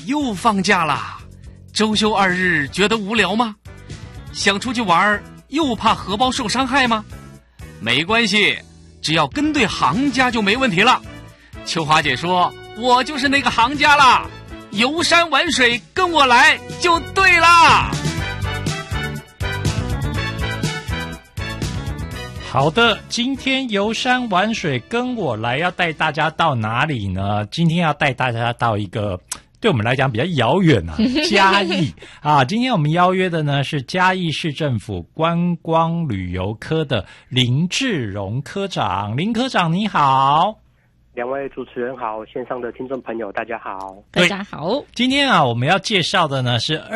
又放假啦！周休2日觉得无聊吗？想出去玩又怕荷包受伤害吗？没关系，只要跟对行家就没问题了。秋华姐说，我就是那个行家啦，游山玩水跟我来就对啦。 好的，今天游山玩水跟我来，要带大家到哪里呢？今天要带大家到一个对我们来讲比较遥远啊，嘉义啊。今天我们邀约的呢是嘉义市政府观光旅游科的林志荣科长。林科长你好。 两位主持人好，线上的听众朋友大家好。 大家好。 今天啊，我们要介绍的呢是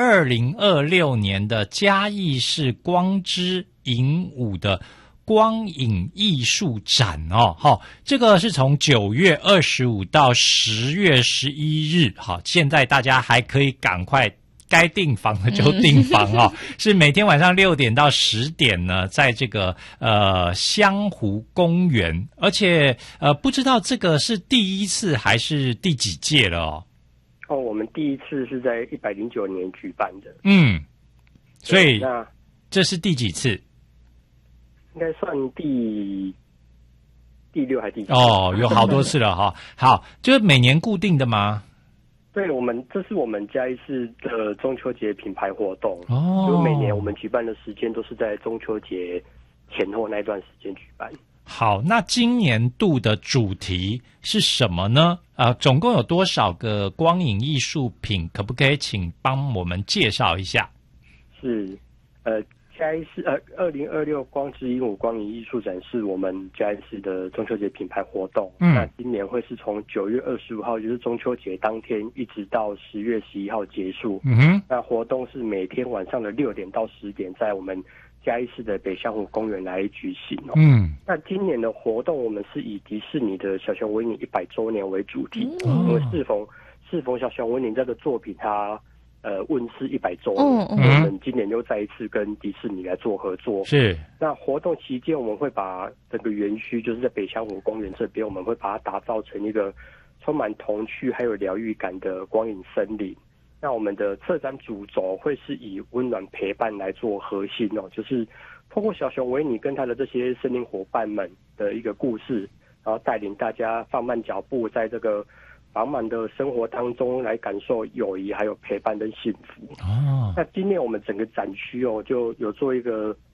2026年的嘉义市光之影舞的光影艺术展哦，好，这个是从9月25到10月11日，好，现在大家还可以赶快该订房的就订房哦，是每天晚上6点到10点呢，在这个香湖公园，而且不知道这个是第一次还是第几届了哦？ 哦，我们第一次是在109年举办的， 所以那这是第几次？ 应该算第6还是第7？ 哦，有好多次了哈。好，就是每年固定的吗？ 对，这是我们嘉义市的中秋节品牌活动哦， 就每年我们举办的时间都是在中秋节前后那段时间举办。 好，那今年度的主题是什么呢？总共有多少个光影艺术品？可不可以请帮我们介绍一下？ 是，嘉义市2026光之影舞光影艺术展是我们嘉义市的中秋节品牌活动。那今年会是从9月25号，就是中秋节当天，一直到10月11号结束。那活动是每天晚上的6点到10点，在我们嘉义市的北香湖公园来举行哦。那今年的活动我们是以迪士尼的小熊维尼100周年为主题，因为适逢小熊维尼这个作品它问世100周年，我们今年又再一次跟迪士尼来做合作。 是。那活动期间，我们会把整个园区，就是在北香湖公园这边，我们会把它打造成一个充满童趣还有疗愈感的光影森林。那我们的策展主轴会是以温暖陪伴来做核心哦，就是透过小熊维尼跟他的这些森林伙伴们的一个故事，然后带领大家放慢脚步，在这个繁忙的生活当中来感受友谊还有陪伴跟幸福。那今年我们整个展区就有做一个